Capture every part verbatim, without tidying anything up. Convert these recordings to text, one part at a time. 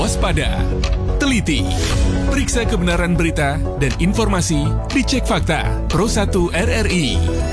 waspada, teliti, periksa kebenaran berita dan informasi di Cek Fakta Pro satu R R I.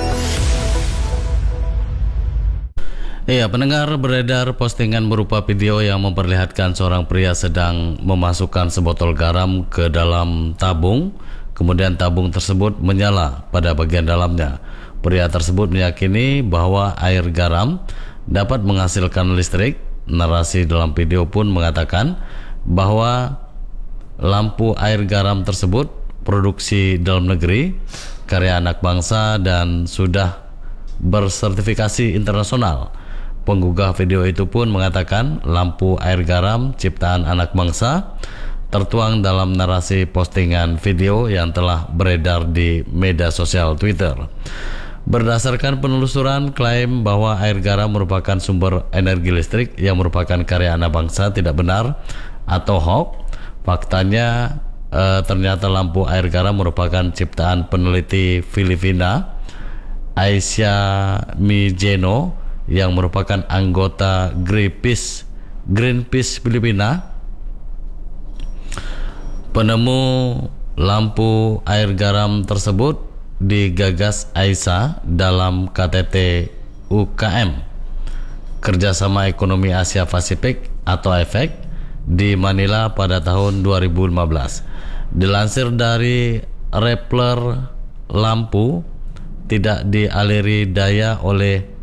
Iya, pendengar, beredar postingan berupa video yang memperlihatkan seorang pria sedang memasukkan sebotol garam ke dalam tabung, kemudian tabung tersebut menyala pada bagian dalamnya. Pria tersebut meyakini bahwa air garam dapat menghasilkan listrik. Narasi dalam video pun mengatakan bahwa lampu air garam tersebut produksi dalam negeri, karya anak bangsa, dan sudah bersertifikasi internasional. Penggugah video itu pun mengatakan lampu air garam ciptaan anak bangsa tertuang dalam narasi postingan video yang telah beredar di media sosial Twitter. Berdasarkan penelusuran, klaim bahwa air garam merupakan sumber energi listrik yang merupakan karya anak bangsa tidak benar atau hoax. Faktanya eh, ternyata lampu air garam merupakan ciptaan peneliti Filipina Aisyah Mijeno yang merupakan anggota Greenpeace, Greenpeace Filipina. Penemu lampu air garam tersebut digagas Aisyah dalam K T T U K M, Kerjasama Ekonomi Asia Pasifik atau A P E C, di Manila pada tahun dua ribu lima belas. Dilansir dari Rappler, lampu tidak dialiri daya oleh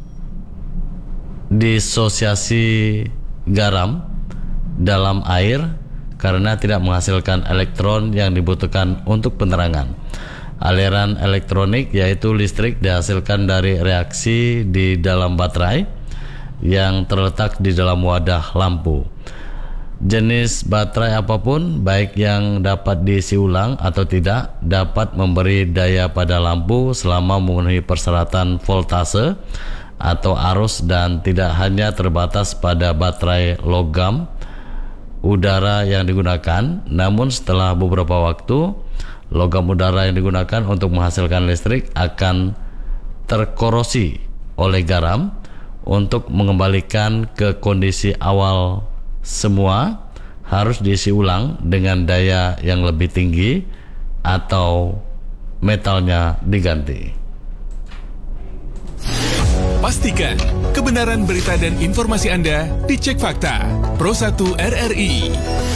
disosiasi garam dalam air karena tidak menghasilkan elektron yang dibutuhkan untuk penerangan. Aliran elektronik yaitu listrik dihasilkan dari reaksi di dalam baterai yang terletak di dalam wadah lampu. Jenis baterai apapun, baik yang dapat diisi ulang atau tidak, dapat memberi daya pada lampu selama memenuhi persyaratan voltase atau arus dan tidak hanya terbatas pada baterai logam udara yang digunakan, namun setelah beberapa waktu logam udara yang digunakan untuk menghasilkan listrik akan terkorosi oleh garam. Untuk mengembalikan ke kondisi awal, semua harus diisi ulang dengan daya yang lebih tinggi atau metalnya diganti. Pastikan kebenaran berita dan informasi Anda di Cek Fakta Pro satu R R I.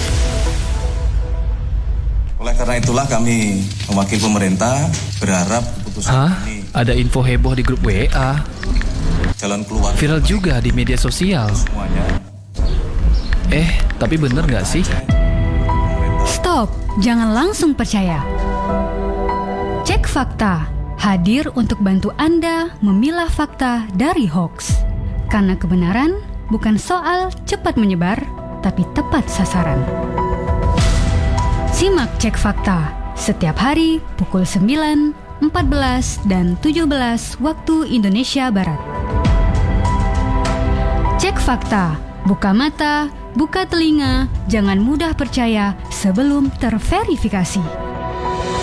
Oleh karena itulah kami mewakili pemerintah berharap keputusan Hah? ini Ada info heboh di grup W A. jalan keluar Viral juga di media sosial. semuanya. Eh, tapi bener nggak sih? Stop, jangan langsung percaya. Cek Fakta hadir untuk bantu Anda memilah fakta dari hoax. Karena kebenaran bukan soal cepat menyebar, tapi tepat sasaran. Simak Cek Fakta setiap hari pukul sembilan, empat belas, dan tujuh belas waktu Indonesia Barat. Cek Fakta, buka mata, buka telinga, jangan mudah percaya sebelum terverifikasi.